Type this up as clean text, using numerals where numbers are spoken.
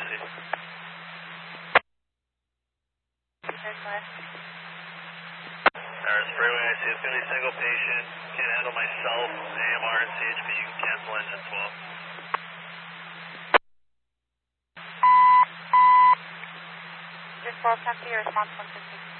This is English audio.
emergency. Freeway, I see it's going to be a single patient. Can't handle myself, AMR and CHP. You can cancel engine 12. Just 12, taxi, your response 150.